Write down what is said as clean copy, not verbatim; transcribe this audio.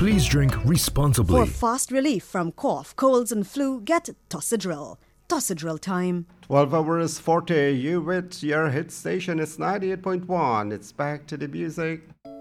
Please drink responsibly. For fast relief from cough, colds and flu, get Tossidril. Tossidril time. 12 hours 40, you with your hit station is 98.1. It's back to the music.